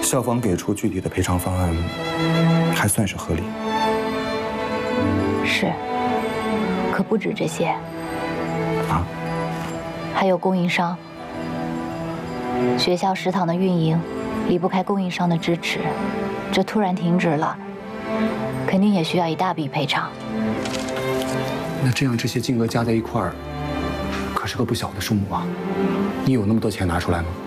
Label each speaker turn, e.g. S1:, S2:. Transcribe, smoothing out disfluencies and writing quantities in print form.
S1: 校方给出具体的赔偿方案，还算是合理。
S2: 是，可不止这些。
S1: 啊？
S2: 还有供应商。学校食堂的运营离不开供应商的支持，这突然停止了，肯定也需要一大笔赔偿。
S1: 那这样这些金额加在一块儿，可是个不小的数目啊！你有那么多钱拿出来吗？